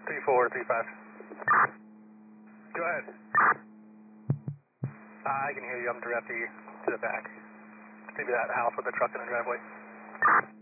3435. Go ahead. I can hear you. I'm directly to the back. Maybe that house with the truck in the driveway.